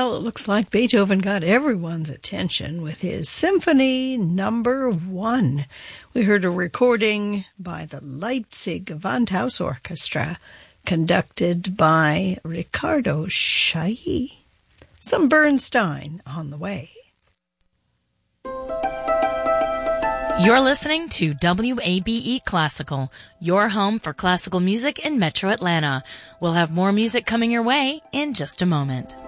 Well, it looks like Beethoven got everyone's attention with his Symphony Number 1. We heard a recording by the Leipzig Gewandhaus Orchestra, conducted by Riccardo Chailly. Some Bernstein on the way. You're listening to WABE Classical, your home for classical music in Metro Atlanta. We'll have more music coming your way in just a moment.